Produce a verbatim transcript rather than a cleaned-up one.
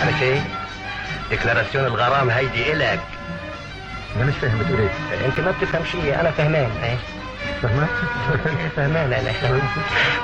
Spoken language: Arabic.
عارف ايه؟ ديكلاراسيون الغرام هيدي الك. انا مش فاهم بتقول ايه؟ انت ما بتفهم شيء، انا فهمان. ايه فهمان؟ فهمان انا